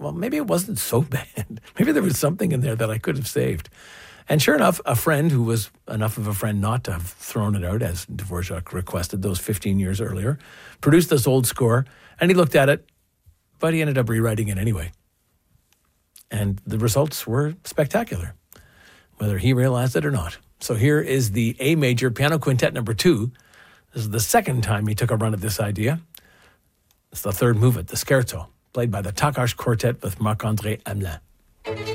well, maybe it wasn't so bad. Maybe there was something in there that I could have saved. And sure enough, a friend who was enough of a friend not to have thrown it out, as Dvorak requested those 15 years earlier, produced this old score, and he looked at it, but he ended up rewriting it anyway. And the results were spectacular, whether he realized it or not. So here is the A major piano quintet number 2. This is the second time he took a run at this idea. It's the third movement, the scherzo, played by the Takács Quartet with Marc-André Hamelin.